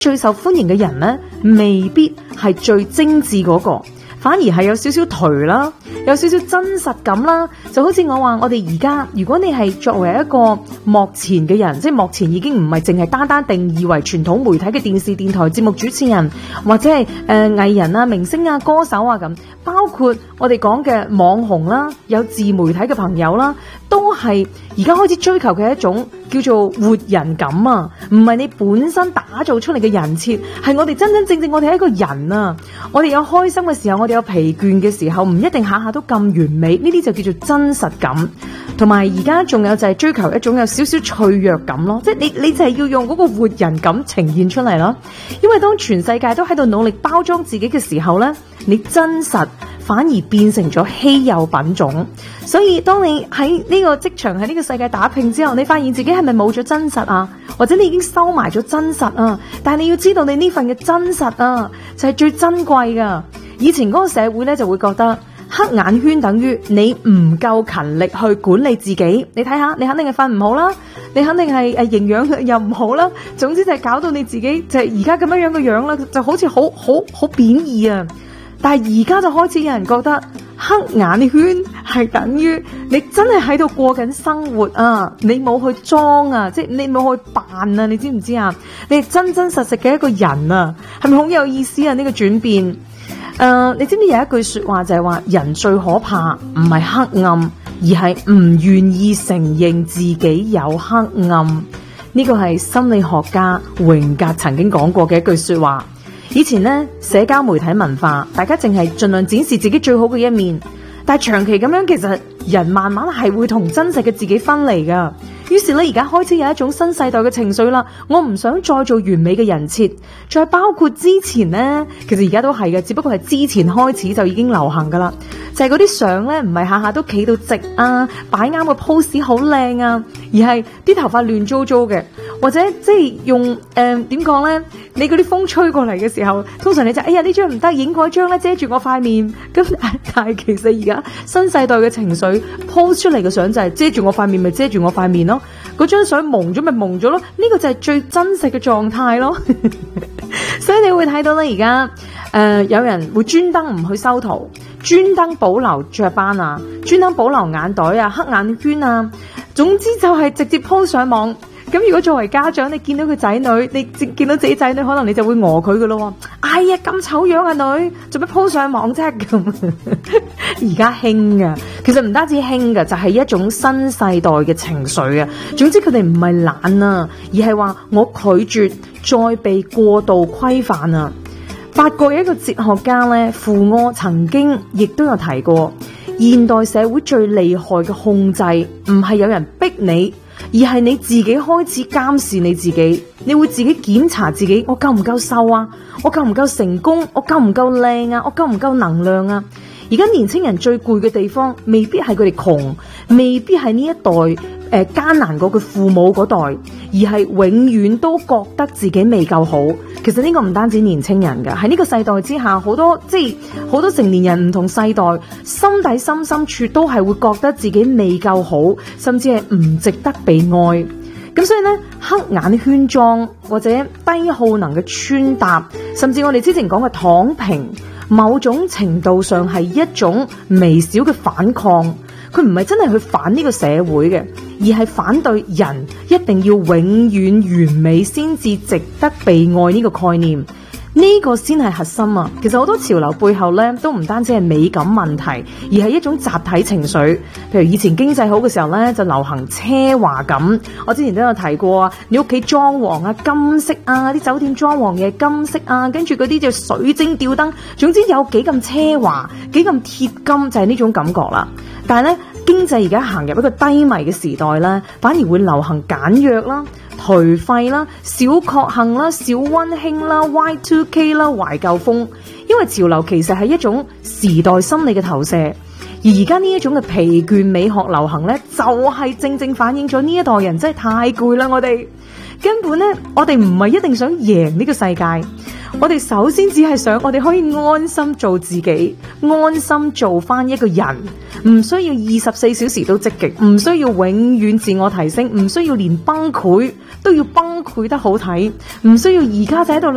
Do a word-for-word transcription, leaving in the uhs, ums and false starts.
最受歡迎嘅人呢，未必係最精緻嗰個，反而係有少少頹啦，有少少真實感啦。就好似我話，我哋而家如果你係作為一個幕前嘅人，即係幕前已經唔係淨係單單定義為傳統媒體嘅電視電台節目主持人，或者係誒藝人啊、明星啊、歌手啊咁，包括我哋講嘅網紅啦，有自媒體嘅朋友啦，都係而家開始追求嘅一種叫做活人感啊，唔係你本身打造出嚟嘅人設，係我哋真真正正我哋係一個人啊。我哋有開心嘅時候，我哋有疲倦嘅時候，唔一定下下都咁完美，呢啲就叫做真實感。同埋而家仲有就係追求一種有少少脆弱感咯，即係你你就係要用嗰個活人感呈現出嚟咯。因為當全世界都喺度努力包裝自己嘅時候呢，你真實反而變成咗稀有品種。所以當你喺呢個職場喺呢個世界打拼之後，你發現自己係咪冇咗真實啊？或者你已經收埋咗真實啊？但係你要知道，你呢份嘅真實啊，就係最珍貴噶。以前嗰個社會呢，就會覺得黑眼圈等於你唔夠勤力去管理自己。你睇下，你肯定係瞓唔好啦，你肯定係誒營養又唔好啦。總之就係搞到你自己就係而家咁樣樣嘅樣啦，就好似好好好貶義啊！但係而家就開始有人覺得黑眼圈係等於你真係喺度過緊生活啊，你冇去裝啊，即係你冇去扮啊，你知唔知啊？你係真真實實嘅一個人啊，係咪好有意思啊？呢個轉變，誒、呃，你知唔知有一句說話就係話，人最可怕唔係黑暗，而係唔願意承認自己有黑暗。呢個係心理學家榮格曾經講過嘅一句說話。以前呢，社交媒體文化，大家淨係盡量展示自己最好嘅一面，但係長期咁樣，其實人慢慢係會同真實嘅自己分離噶。於是咧，而家開始有一種新世代嘅情緒啦。我唔想再做完美嘅人設，再包括之前呢，其實而家都係嘅，只不過係之前開始就已經流行噶啦。就係嗰啲相咧，唔係下下都企到直啊，擺啱個 pose 好靚啊，而係啲頭髮亂糟糟嘅，或者即係用誒點講咧？你嗰啲風吹過嚟嘅時候，通常你就哎呀呢張唔得，影嗰張咧遮住我塊面。咁但係其實而家新世代嘅情緒 post 出嚟嘅相就係遮住我塊面，咪遮住我塊面咯。嗰張相蒙咗咪蒙咗咯，呢個就係最真實嘅狀態咯。所以你會睇到咧，而家誒有人會專登唔去修圖，專登保留雀斑啊，專登保留眼袋啊、黑眼圈啊，總之就係直接 post 上網。咁如果作為家長，你見到佢仔女，你見到自己仔女，可能你就會餓佢噶咯。哎呀，咁醜樣啊女，做咩 po 上網啫？咁而家興噶，其實唔單止興噶，就係一種新世代嘅情緒啊。總之佢哋唔係懶啊，而係話我拒絕再被過度規範啊。法國有一個哲學家咧，傅柯曾經亦都有提過，現代社會最厲害嘅控制，唔係有人逼你，而係你自己開始監視你自己，你會自己檢查自己，我夠唔夠瘦啊？我夠唔夠成功？我夠唔夠靚啊？我夠唔夠能量啊？而家年輕人最攰嘅地方，未必係佢哋窮，未必係呢一代誒、呃、艱難過佢父母嗰代，而係永遠都覺得自己未夠好。其實呢個唔單止年輕人㗎，喺呢個世代之下，好多即係好多成年人唔同世代，心底深深處都係會覺得自己未夠好，甚至係唔值得被愛。咁所以呢，黑眼圈裝或者低耗能嘅穿搭，甚至我哋之前講嘅躺平，某種程度上係一種微小嘅反抗。佢唔係真係去反呢個社會嘅，而係反對人一定要永遠完美先至值得被愛呢個概念。呢個先係核心啊！其實好多潮流背後咧，都唔單止係美感問題，而係一種集體情緒。譬如以前經濟好嘅時候咧，就流行奢華感。我之前都有提過啊，你屋企裝潢啊，金色啊，啲酒店裝潢嘅金色啊，跟住嗰啲就水晶吊燈，總之有幾咁奢華，幾咁貼金，就係呢種感覺啦。但係咧，經濟而家行入一個低迷嘅時代咧，反而會流行簡約啦、頹廢啦、小確幸啦、小溫馨啦、Y 二 K 啦、懷舊風。因為潮流其實係一種時代心理嘅投射，而而家呢一種嘅疲倦美學流行咧，就係正正反映咗呢一代人真係太攰啦。我哋根本咧，我哋唔係一定想贏呢個世界。我哋首先只係想我哋可以安心做自己，安心做翻一個人，唔需要二十四小時都積極，唔需要永遠自我提升，唔需要連崩潰都要崩潰得好睇，唔需要而家就喺度